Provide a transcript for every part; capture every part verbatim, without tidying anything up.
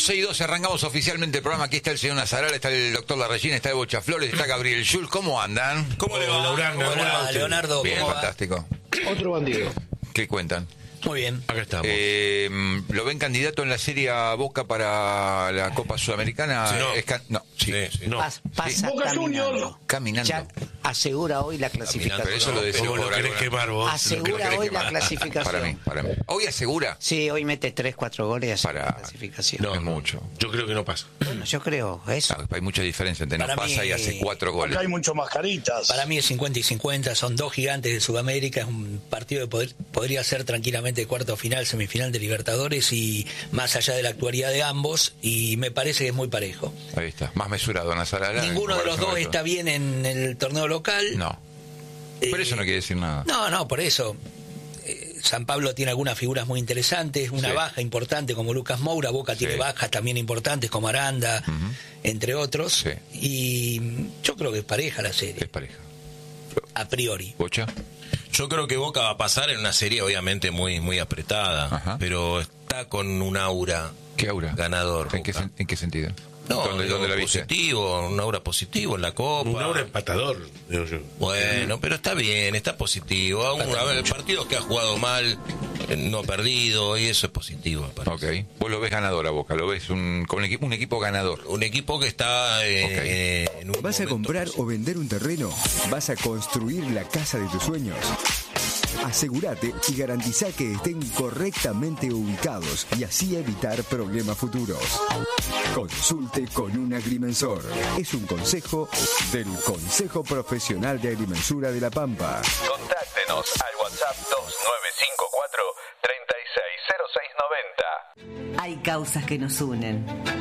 doce y doce arrancamos oficialmente el programa. Aquí está el señor Nazaral, está el doctor Larrellín, está el Bocha Flores, está Gabriel Schulz. ¿Cómo andan? ¿Cómo le va, Leonardo? ¿Cómo le va, Leonardo? Bien, ¿Cómo va? fantástico. Otro bandido. ¿Qué cuentan? Muy bien. Acá estamos. Eh, ¿Lo ven candidato en la Serie A Boca para la Copa Sudamericana? Sí, no. Es can- no, sí. Sí, sí. No. Pas- pasa Boca caminando. Juniors. Caminando. Ya asegura hoy la clasificación. Pero eso lo decís ¿Cómo lo por querés alguna- quemar vos? Asegura ¿Lo querés hoy quemar? la clasificación. Para mí, para mí. ¿Hoy asegura? Sí, hoy mete tres, cuatro goles y asegura Para- la clasificación. No es mucho. Yo creo que no pasa. Bueno, yo creo eso. Ah, hay mucha diferencia entre no Para pasa mí- y hace cuatro goles. Acá hay mucho mascaritas. Para mí es cincuenta y cincuenta, son dos gigantes de Sudamérica, es un partido que poder- podría ser tranquilamente cuarto final, semifinal de Libertadores y más allá de la actualidad de ambos, y me parece que es muy parejo. Ahí está, más mesurado Nazaral. Ninguno de los dos está bien en el torneo local. No, pero eso no quiere decir nada. No, no, por eso. Eh, San Pablo tiene algunas figuras muy interesantes, una Sí. baja importante como Lucas Moura, Boca Sí. tiene bajas también importantes como Aranda, Ujú. entre otros, Sí. y yo creo que es pareja la Es serie, pareja. a priori. ¿Bocha? Yo creo que Boca va a pasar en una serie obviamente muy muy apretada, Ajá. pero está con un aura ¿Qué aura? ganador. ¿En qué, Boca. sen- ¿En qué sentido? No, ¿Dónde, digo, dónde la viste? positivo, un aura positivo en la Copa. Un aura empatador, digo yo. Bueno, pero está bien, está positivo. Aún, a ver, partidos que ha jugado mal, eh, no ha perdido, y eso es positivo, me parece. Ok. Vos lo ves ganador a Boca, lo ves un, con un equipo, un equipo ganador. Un equipo que está eh, Ok. eh, en un ¿Vas a momento comprar positivo. o vender un terreno? ¿Vas a construir la casa de tus sueños? Asegúrate y garantiza que estén correctamente ubicados y así evitar problemas futuros. Consulte con un agrimensor. Es un consejo del Consejo Profesional de Agrimensura de La Pampa. Contáctenos al WhatsApp dos nueve cinco cuatro, tres seis cero seis nueve cero. Hay causas que nos unen.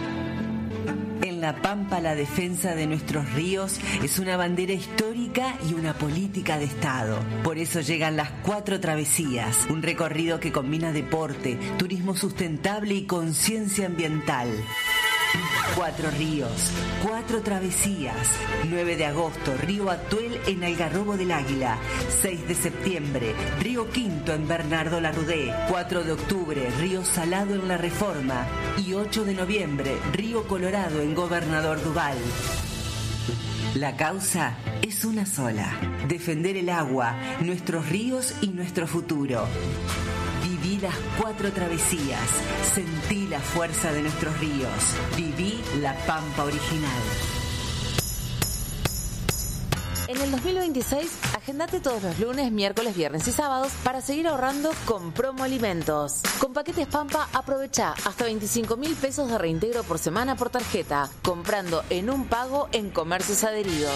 En La Pampa, la defensa de nuestros ríos es una bandera histórica y una política de Estado. Por eso llegan las Cuatro Travesías, un recorrido que combina deporte, turismo sustentable y conciencia ambiental. Cuatro ríos, cuatro travesías. nueve de agosto, Río Atuel en Algarrobo del Águila. seis de septiembre, Río Quinto en Bernardo Larrudé. cuatro de octubre, Río Salado en La Reforma. Y ocho de noviembre, Río Colorado en Gobernador Duval. La causa es una sola: defender el agua, nuestros ríos y nuestro futuro. Viví las cuatro travesías, sentí la fuerza de nuestros ríos, viví la Pampa original. En el dos mil veintiséis, agendate todos los lunes, miércoles, viernes y sábados para seguir ahorrando con Promo Alimentos. Con paquetes Pampa, aprovecha hasta veinticinco mil pesos de reintegro por semana por tarjeta, comprando en un pago en comercios adheridos.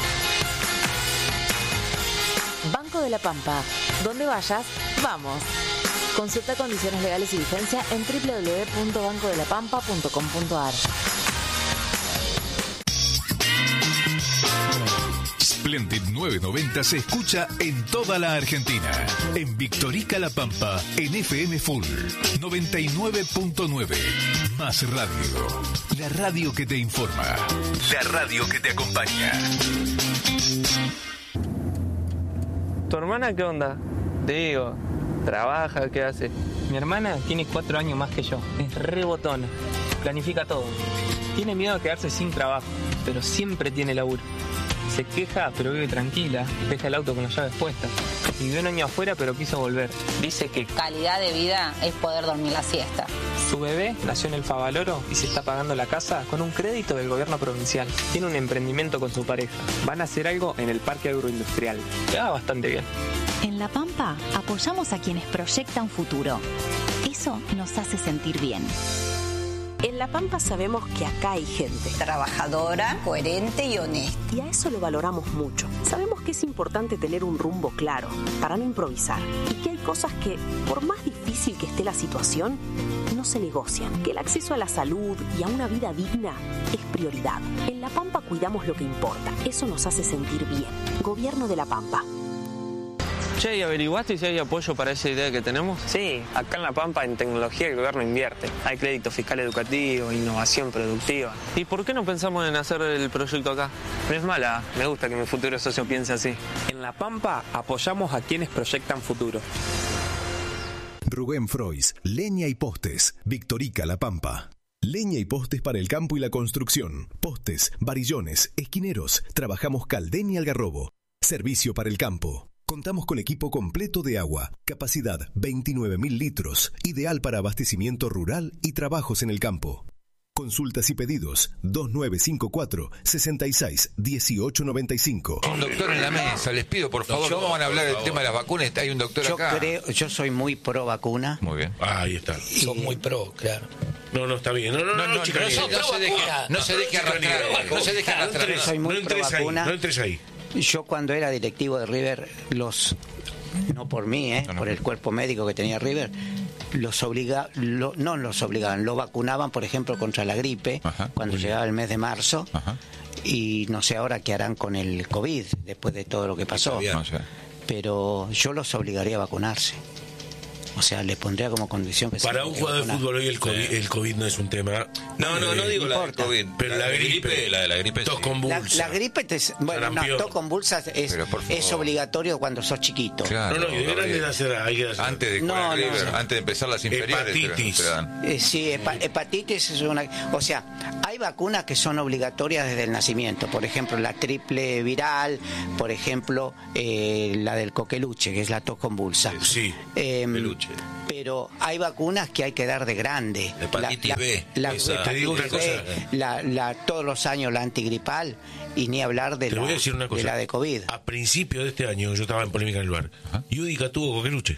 Banco de la Pampa. Donde vayas, vamos. Consulta condiciones legales y vigencia en doble u doble u doble u punto banco de la pampa punto com punto a r. Splendid novecientos noventa se escucha en toda la Argentina. En Victorica La Pampa, en F M Full noventa y nueve punto nueve. Más radio. La radio que te informa. La radio que te acompaña. ¿Tu hermana qué onda? Digo, ¿trabaja? ¿Qué hace? Mi hermana tiene cuatro años más que yo. Es re botona. Planifica todo. Tiene miedo a quedarse sin trabajo, pero siempre tiene laburo. Se queja, pero vive tranquila. Deja el auto con las llaves puestas. Vivió un año afuera, pero quiso volver. Dice que Calidad de vida es poder dormir la siesta. su bebé nació en el Favaloro y se está pagando la casa con un crédito del gobierno provincial. Tiene un emprendimiento con su pareja. Van a hacer algo en el parque agroindustrial. Le va bastante bien. En La Pampa apoyamos a quienes proyectan futuro. Eso nos hace sentir bien. En La Pampa sabemos que acá hay gente trabajadora, coherente y honesta. Y a eso lo valoramos mucho. Sabemos que es importante tener un rumbo claro para no improvisar. Y que hay cosas que, por más difícil que esté la situación, no se negocian. Que el acceso a la salud y a una vida digna es prioridad. En La Pampa cuidamos lo que importa. Eso nos hace sentir bien. Gobierno de La Pampa. Che, ¿y averiguaste si hay apoyo para esa idea que tenemos? Sí, acá en La Pampa en tecnología el gobierno invierte. Hay crédito fiscal educativo, innovación productiva. ¿Y por qué no pensamos en hacer el proyecto acá? No es mala, me gusta que mi futuro socio piense así. En La Pampa apoyamos a quienes proyectan futuro. Rubén Frois, Leña y Postes, Victorica La Pampa. Leña y postes para el campo y la construcción. Postes, varillones, esquineros. Trabajamos Caldén y Algarrobo. Servicio para el campo. Contamos con equipo completo de agua. Capacidad veintinueve mil litros. Ideal para abastecimiento rural y trabajos en el campo. Consultas y pedidos dos nueve cinco cuatro, seis seis uno ocho nueve cinco. Un doctor en la mesa, les pido por favor, Yo, ¿cómo van a hablar del tema de las vacunas? Hay un doctor Yo acá. creo, yo soy muy pro vacuna. Muy bien. Ah, ahí está. Son muy pro, claro. No, no, está bien. No, no, no, No, no, chica, no, no, no, no se deje, no se deje arrastrar, no se deje arrastrar. entres, Soy muy no entres pro ahí, vacuna. no entres ahí. Yo cuando era directivo de River, los no por mí, ¿eh? No, no. por el cuerpo médico que tenía River, los obliga, lo, no los obligaban, lo vacunaban, por ejemplo, contra la gripe, Ajá. cuando llegaba el mes de marzo, Ajá. y no sé ahora qué harán con el COVID, después de todo lo que pasó, No sé. pero yo los obligaría a vacunarse. O sea, les pondría como condición que se Para un tengan que jugador de vacunar. fútbol hoy el COVID, el COVID no es un tema. No, no, no Eh, digo la del importa. COVID. Pero la gripe, la de la gripe tos sí. con La, convulsa. la gripe, te, bueno, no, Sarampión. tos convulsas es, Pero, por favor. es obligatorio cuando sos chiquito. Claro, No, no, y de grande Gabriel. de hacer, hay que hacer. Antes de No, jugar no, River, no. antes de empezar las inferiores. te- Hepatitis. te dan. Eh, sí, hepa- hepatitis es una... O sea, hay vacunas que son obligatorias desde el nacimiento. Por ejemplo, la triple viral, por ejemplo, eh, la del coqueluche, que es la tos convulsa. Sí, Eh, peluche. pero hay vacunas que hay que dar de grande. Hepatitis la, B, La, esa. hepatitis Te digo una B, cosa. la, la- todos los años la antigripal y ni hablar de, Te la, voy a decir una de cosa. la de COVID. A principio de este año, yo estaba en polémica en el bar. Yudica tuvo coqueluche.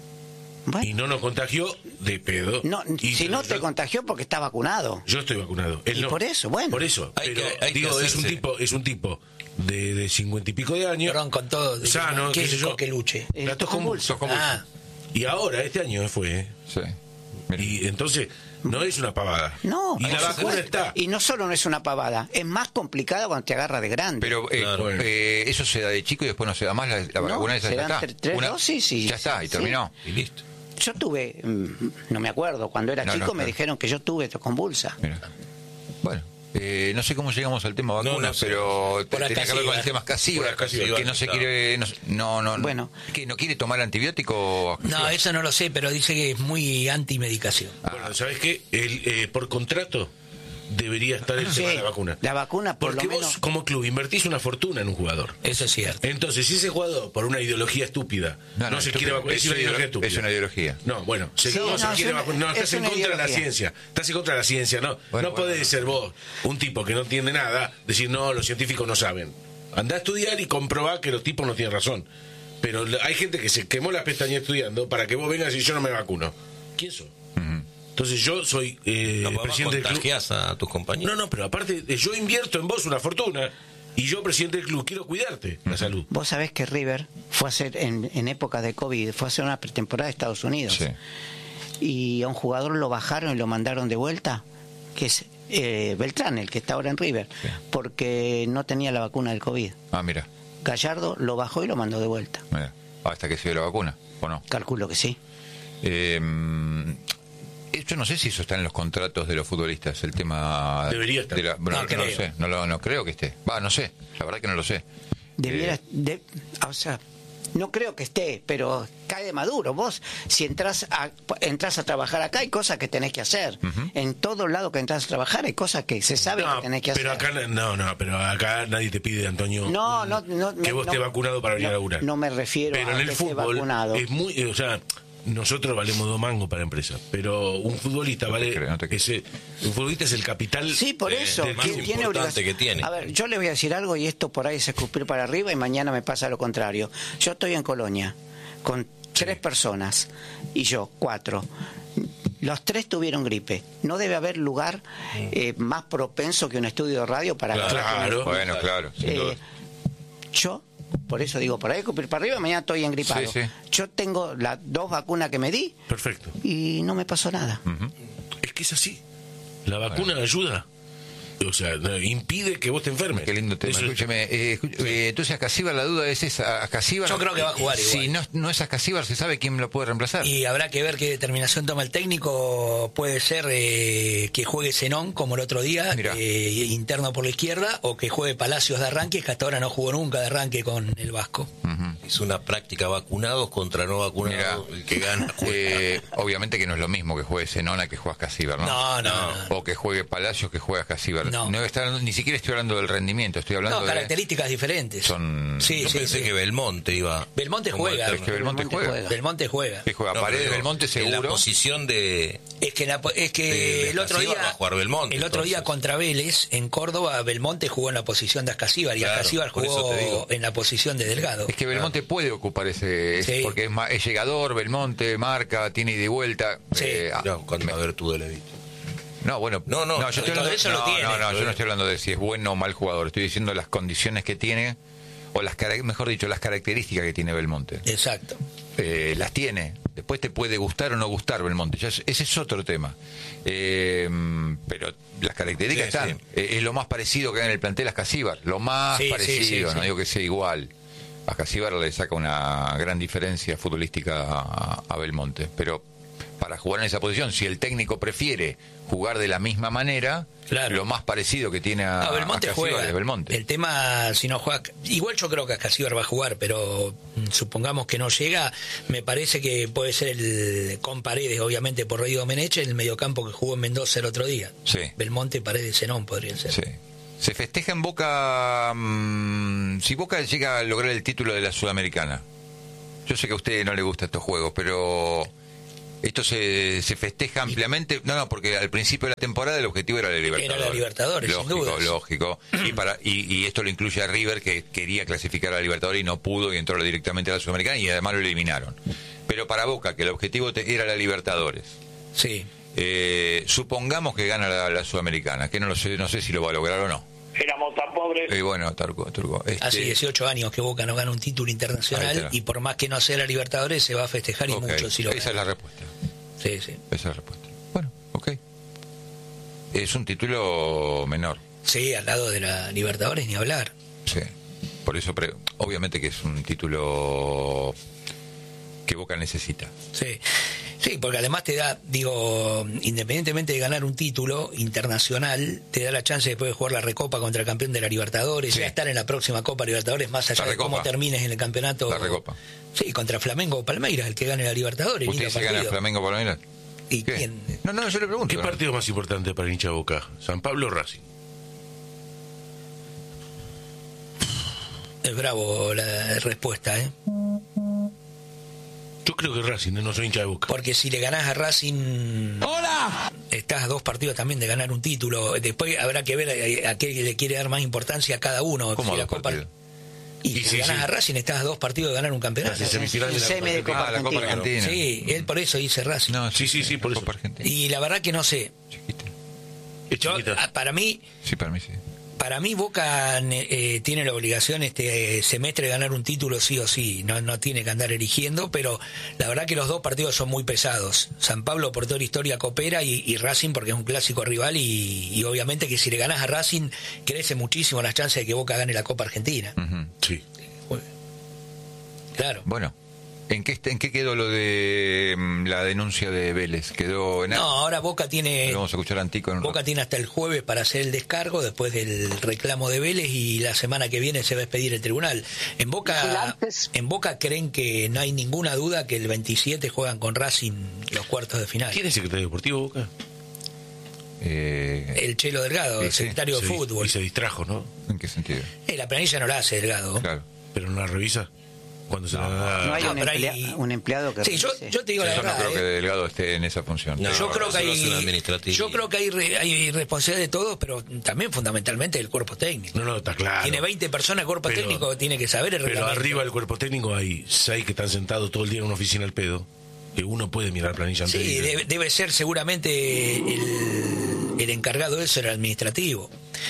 Bueno, Y no nos contagió de pedo. no, Y si no yo- te contagió porque está vacunado. Yo estoy vacunado. Él Y no. por eso, bueno. Por eso. Hay pero que- hay que digo, es un hacerse. tipo, es un tipo de de cincuenta y pico de años. Perdón, con todo. de- Sano, ¿Qué qué es sé el yo. coqueluche? Eh, La tos convulsa. Tos convulsa. Ah, Y ahora, este año fue. ¿eh? Sí. Mira. Y entonces, no es una pavada. No, Y la por vacuna supuesto. está. Y no solo no es una pavada, es más complicada cuando te agarra de grande. Pero eh, Claro. eh, eso se da de chico y después no se da más. La, la No, vacuna esa se ya dan está. tre- tres Una- dosis y- ya está, y sí. terminó. Y listo. Yo tuve, mm, no me acuerdo, cuando era No, chico no, me claro. dijeron que yo tuve tos convulsa. Mira. Bueno. Eh, no sé cómo llegamos al tema vacunas, No, no sé. pero Por acá tenía que ver sí, con el va. tema Casíbar, Por acá sí va, que no se claro. quiere, no, no, no, Bueno. que no quiere tomar antibiótico. no, eso no lo sé, pero dice que es muy antimedicación. Bueno, ¿sabes qué? El, eh, por contrato debería estar el Sí, tema de la vacuna. la vacuna por Porque lo vos, menos... como club, invertís una fortuna en un jugador. Eso es cierto. Entonces, si ese jugador, por una ideología estúpida, no, se estúpido. quiere vacunar, Es es una una ideología ideo- estúpida. es una ideología. No, bueno, se, Sí, no, no, se es quiere una- vacunar. No, es estás en una contra de la ideología. ciencia. Estás en contra de la ciencia. No, Bueno, no podés bueno. ser vos, un tipo que no entiende nada, decir, no, los científicos no saben. Andá a estudiar y comprobá que los tipos no tienen razón. Pero la- hay gente que se quemó las pestañas estudiando para que vos vengas y yo no me vacuno. ¿Quién sos? Entonces yo soy eh, No, además presidente del club. contagiás a tus compañeros. No, no, pero aparte, eh, yo invierto en vos una fortuna y yo, presidente del club, quiero cuidarte la salud. Vos sabés que River fue a hacer, en, en época de COVID, fue a hacer una pretemporada de Estados Unidos. Sí. Y a un jugador lo bajaron y lo mandaron de vuelta, que es eh, Beltrán, el que está ahora en River, porque no tenía la vacuna del COVID. Ah, mira, Gallardo lo bajó y lo mandó de vuelta. mira. Hasta que se dio la vacuna, ¿o no? Calculo que sí. Eh, yo no sé si eso está en los contratos de los futbolistas, el tema... Debería estar. de la- bueno, No no, creo. lo sé, no, lo- no creo que esté. Va, no sé, la verdad que no lo sé. Debiera, Eh, de- o sea, no creo que esté, pero cae de maduro. Vos, si entras a, entras a trabajar acá, hay cosas que tenés que hacer. En todo lado que entras a trabajar, hay cosas que se sabe No, que tenés que pero hacer. acá no, no, pero acá nadie te pide, Antonio, No, no, no, que vos no, estés vacunado para venir no, a laburar. no me refiero Pero a en que el esté fútbol vacunado. es muy, o sea, nosotros valemos dos mangos para empresa, pero un futbolista vale, ese, un futbolista es el capital. Sí, por eh, eso. del más ¿quién club. tiene importante obligación? que tiene. A ver, yo le voy a decir algo y esto por ahí es escupir para arriba y mañana me pasa lo contrario. Yo estoy en Colonia con tres personas y yo, cuatro. Los tres tuvieron gripe. No debe haber lugar eh, más propenso que un estudio de radio para Claro, agarrar un- bueno, claro, sin Eh, duda. yo, por eso digo, por ahí escupir para arriba, mañana estoy engripado. Sí, sí. Yo tengo las dos vacunas que me di Perfecto. y no me pasó nada. Es que es así. La vacuna ayuda. O sea, no, impide que vos te enfermes. Qué lindo tema. Eso es- Escúcheme, eh, escu- eh, entonces a Casíbar la duda es esa. A Casíbar, Yo creo que va a jugar igual. Si no, no es a Casíbar, ¿se sabe quién lo puede reemplazar? Y habrá que ver qué determinación toma el técnico. Puede ser eh, que juegue Zenón como el otro día, eh, interno por la izquierda, o que juegue Palacios de arranque, que hasta ahora no jugó nunca de arranque con el Vasco. Ujú. Es una práctica vacunados contra no vacunados. Mirá, el que gana eh, obviamente que no es lo mismo que juegue Zenona que juegas Casíbar, ¿no? No, no, no. O que juegue Palacios que juegas Casíbar. No. No está, ni siquiera estoy hablando del rendimiento, estoy hablando No, de... características diferentes. Son... Sí, Yo sí, pensé sí. que Belmonte iba. Belmonte como juega. alterno. Es que Belmonte, Belmonte juega. juega. Belmonte juega. Que juega No, Paredes, pero Belmonte En seguro. la posición de. Es que, la- es que de- de el otro día Ascasíbar va a jugar Belmonte, el otro día entonces. contra Vélez en Córdoba, Belmonte jugó en la posición de Ascasíbar y Claro, Ascasíbar por eso te jugó digo. en la posición de Delgado. Es que Belmonte puede ocupar ese... Sí. Porque es, ma- es llegador, Belmonte, marca, tiene ida y vuelta. Sí. Eh, ah, No, cuando a ver tú de Levito. No, bueno, No, no, yo estoy todo hablando, eso lo no, tiene. no, no, yo no estoy hablando de si es bueno o mal jugador, estoy diciendo las condiciones que tiene, o las cara- mejor dicho, las características que tiene Belmonte. Exacto. Eh, las tiene, después te puede gustar o no gustar Belmonte, ya es- ese es otro tema. Eh, pero las características Sí, están, sí. Eh, es lo más parecido que hay en el plantel a Casíbar, lo más Sí, sí, parecido, sí, no sí. digo que sea igual. A Casíbar le saca una gran diferencia futbolística a, a Belmonte, pero para jugar en esa posición, si el técnico prefiere jugar de la misma manera, Claro. lo más parecido que tiene a, No, Belmonte a Casíbar juega. es Belmonte. El tema, si no juega. Igual yo creo que Ascasíbar va a jugar, pero mm, supongamos que no llega. Me parece que puede ser el con Paredes, obviamente por Rodrigo Meneche, el mediocampo que jugó en Mendoza el otro día. Sí. Belmonte, Paredes, Zenón podrían ser. Sí. Se festeja en Boca. mm, si Boca llega a lograr el título de la Sudamericana. Yo sé que a usted no le gustan estos juegos, pero esto se, se festeja ampliamente. No, no, porque al principio de la temporada el objetivo era la Libertadores. Era la Libertadores, sin lógico, dudas. lógico. Y, para, y, y esto lo incluye a River, que quería clasificar a la Libertadores y no pudo, y entró directamente a la Sudamericana y además lo eliminaron. Pero para Boca, que el objetivo te- era la Libertadores. Sí. Eh, supongamos que gana la, la Sudamericana, que no lo sé, no sé si lo va a lograr o no. Éramos tan pobres. Y bueno, Turco, Turco. Este, Hace dieciocho años que Boca no gana un título Ahí internacional está. y por más que no sea la Libertadores se va a festejar y ok, mucho si lo esa gana. es la respuesta. Sí, sí. Esa es la respuesta. Bueno, ok. Es un título menor. Sí, al lado de la Libertadores ni hablar. Sí. Por eso, pre- obviamente que es un título que Boca necesita. Sí. Sí, porque además te da, digo, independientemente de ganar un título internacional, te da la chance después de jugar la Recopa contra el campeón de la Libertadores, Sí. ya estar en la próxima Copa Libertadores, más allá La de cómo Recopa. termines en el campeonato. La Recopa. Sí, contra Flamengo o Palmeiras, el que gane la Libertadores. ¿Usted lindo se gana partido. Flamengo por la ¿Y quién? No, no, yo le pregunto. ¿Qué ¿no? partido más importante para el hincha de Boca? ¿San Pablo o Racing? Es bravo la respuesta, ¿eh? Yo creo que Racing, no soy hincha de Boca. Porque si le ganás a Racing... ¡Hola! Estás a dos partidos también de ganar un título. Después habrá que ver a, a qué le quiere dar más importancia a cada uno. ¿Cómo Si a la dos Copa- partidos? Y si Y sí, ganás sí. a Racing estás a dos partidos de ganar un campeonato. En semifinal de la Semi de Copa Ah, la Copa Argentina. Argentina. Sí, él por eso dice Racing. No, Sí, sí, sí, por eso. Copa Argentina. Y la verdad que no sé. Es Yo, chiquita. a- para mí, Sí, para mí sí. para mí Boca eh, tiene la obligación este semestre de ganar un título sí o sí. No, no tiene que andar eligiendo, pero la verdad que los dos partidos son muy pesados. San Pablo por toda la historia coopera y, y Racing porque es un clásico rival y, y obviamente que si le ganas a Racing crece muchísimo las chances de que Boca gane la Copa Argentina. Ujú. Sí. Claro. Bueno, ¿en qué, est- ¿en qué quedó lo de mm, la denuncia de Vélez? ¿Quedó en No, ahora Boca tiene... Lo vamos a escuchar a Antico en un Boca tiene hasta el jueves para hacer el descargo después del reclamo de Vélez y la semana que viene se va a expedir el tribunal. En Boca, en Boca creen que no hay ninguna duda que el veintisiete juegan con Racing los cuartos de final. ¿Quién es secretario deportivo de Boca? Eh, El Chelo Delgado, Sí, el sí. secretario de Se- fútbol. Y se distrajo, ¿no? ¿En qué sentido? Eh, la planilla no la hace Delgado. Claro. Pero no la revisa. Cuando se la da. No hay No, un, pero hay- emplea- un empleado que Sí, yo, revise. yo te digo la Yo no verdad. creo que eh. Delgado esté en esa función. No, yo creo que eso lo hace un hay, administrativo. yo creo que hay, re- hay responsabilidad de todos, pero también fundamentalmente del cuerpo técnico. No, no, está claro. Tiene veinte personas el cuerpo Pero- técnico, tiene que saber el Pero reglamento. arriba del cuerpo técnico hay seis que están sentados todo el día en una oficina al pedo. Que uno puede mirar planilla antes Sí, de ir. debe, debe ser seguramente el, el encargado de eso, el administrativo.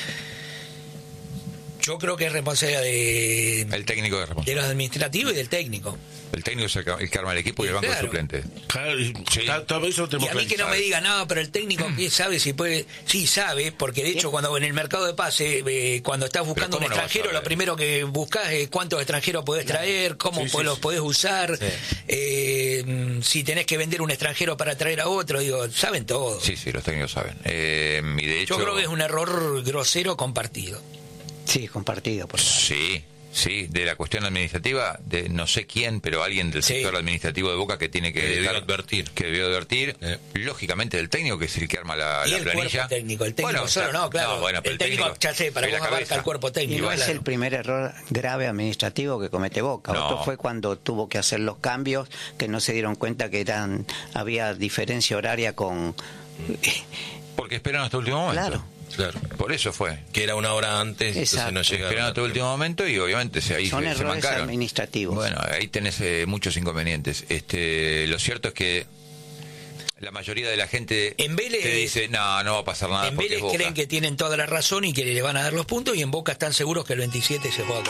Yo creo que es responsabilidad de, El técnico de de responsabilidad. los administrativos y del técnico. El técnico es el que el que arma el equipo y el banco de Claro. suplentes. Claro, y- está- todo eso lo Y tenemos a mí que no claro. me diga, no, pero el técnico ¿qué sabe si puede? Sí, sabe, porque de hecho cuando en el mercado de pase, eh, cuando estás buscando un ¿cómo no vas a extranjero, saber? lo primero que buscas es cuántos extranjeros podés traer, cómo Sí, sí, pues, los sí. podés usar, Sí. eh, mm, si tenés que vender un extranjero para traer a otro, digo, saben todo. Sí, sí, los técnicos saben. Eh, y de hecho, Yo creo que es un error grosero compartido. Sí, compartido. Por Sí, Sí, de la cuestión administrativa, de no sé quién, pero alguien del Sí. sector administrativo de Boca que tiene que, Que debió dejar- advertir. que debió advertir, Eh. lógicamente del técnico, que es el que arma la, Y la el planilla. cuerpo técnico, el técnico Bueno, solo, está- no, claro. bueno, pero el técnico, ya sé, para es vos la abarca cabeza. el cuerpo Y técnico. no es claro. el primer error grave administrativo que comete Boca. No. Otro fue cuando tuvo que hacer los cambios, que no se dieron cuenta que eran había diferencia horaria con... Porque esperan hasta el último momento. Claro. Claro. Por eso fue. Que era una hora antes, entonces Exacto. no llega. Esperaron hasta el último momento y obviamente se, ahí Son se, se errores mancaron. administrativos. Bueno, ahí tenés eh, muchos inconvenientes. Este, lo cierto es que la mayoría de la gente En Vélez- te dice, no, no va a pasar nada En porque Vélez es Boca. creen que tienen toda la razón y que le van a dar los puntos, y en Boca están seguros que el veintisiete se juega con...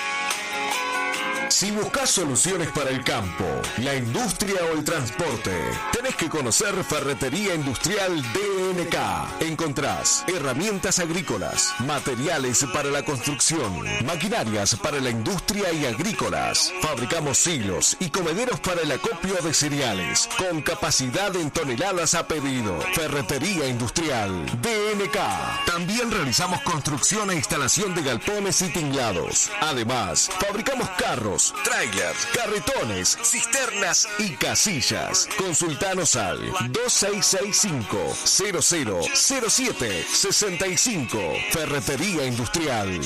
Si buscas soluciones para el campo, la industria o el transporte, tenés que conocer Ferretería Industrial D N K. Encontrás herramientas agrícolas, materiales para la construcción, maquinarias para la industria y agrícolas. Fabricamos silos y comederos para el acopio de cereales, con capacidad en toneladas a pedido. Ferretería Industrial D N K. También realizamos construcción e instalación de galpones y tinglados. Además, fabricamos carros, trailers, carretones, cisternas y casillas. Consultanos al dos seis seis cinco, cero cero cero siete seis cinco. Ferretería Industrial